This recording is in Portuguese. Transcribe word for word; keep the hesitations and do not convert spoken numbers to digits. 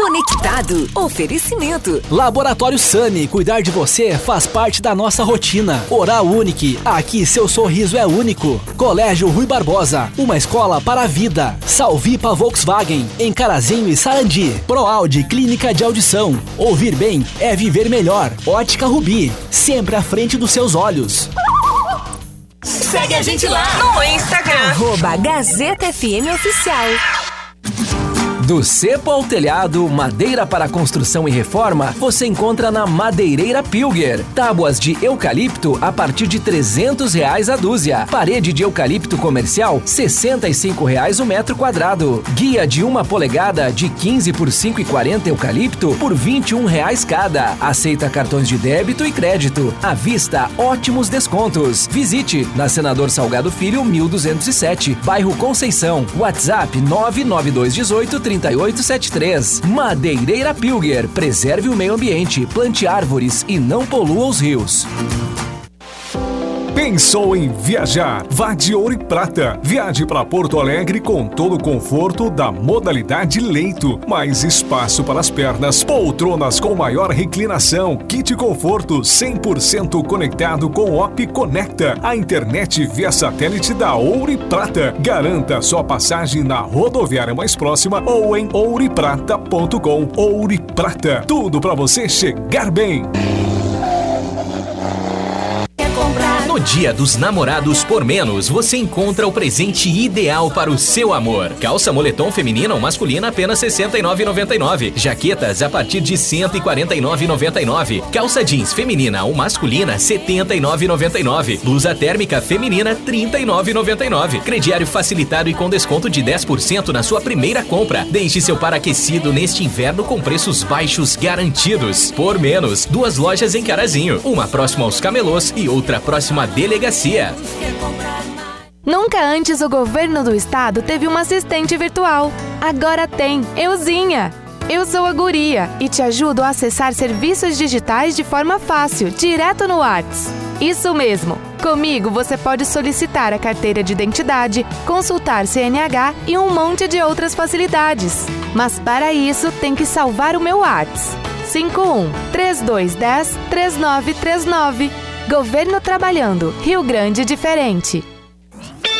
Conectado. Oferecimento. Laboratório Sani. Cuidar de você faz parte da nossa rotina. Oral Unique. Aqui seu sorriso é único. Colégio Rui Barbosa. Uma escola para a vida. Salvipa Volkswagen. Em Carazinho e Sarandi. ProAudio Clínica de Audição. Ouvir bem é viver melhor. Ótica Rubi. Sempre à frente dos seus olhos. Segue a gente lá no Instagram. Arroba Gazeta F M Oficial. Do cepo ao telhado, madeira para construção e reforma, você encontra na Madeireira Pilger. Tábuas de eucalipto a partir de trezentos reais a dúzia. Parede de eucalipto comercial, sessenta e cinco reais o metro quadrado. Guia de uma polegada de quinze por cinco e quarenta eucalipto por vinte e um reais cada. Aceita cartões de débito e crédito. À vista, ótimos descontos. Visite na Senador Salgado Filho, mil duzentos e sete, bairro Conceição. WhatsApp nove nove dois um oito, três oito sete três. Madeireira Pilger. Preserve o meio ambiente, plante árvores e não polua os rios. Pensou em viajar? Vá de Ouro e Prata. Viaje para Porto Alegre com todo o conforto da modalidade leito. Mais espaço para as pernas, poltronas com maior reclinação, kit conforto cem por cento conectado com O P Conecta, a internet via satélite da Ouro e Prata. Garanta sua passagem na rodoviária mais próxima ou em ouro e prata ponto com. Ouro e Prata, tudo para você chegar bem. No Dia dos Namorados por menos, você encontra o presente ideal para o seu amor. Calça moletom feminina ou masculina apenas sessenta e nove reais e noventa e nove centavos. Jaquetas a partir de cento e quarenta e nove reais e noventa e nove centavos. Calça jeans feminina ou masculina setenta e nove reais e noventa e nove centavos. Blusa térmica feminina trinta e nove reais e noventa e nove centavos. Crediário facilitado e com desconto de dez por cento na sua primeira compra. Deixe seu par aquecido neste inverno com preços baixos garantidos. Por menos, duas lojas em Carazinho. Uma próxima aos Camelôs e outra próxima à delegacia. Nunca antes o governo do estado teve uma assistente virtual. Agora tem, Euzinha. Eu sou a Guria e te ajudo a acessar serviços digitais de forma fácil, direto no WhatsApp. Isso mesmo. Comigo você pode solicitar a carteira de identidade, consultar C N H e um monte de outras facilidades. Mas para isso tem que salvar o meu WhatsApp. cinco um três dois um zero três nove três nove. Governo trabalhando. Rio Grande diferente.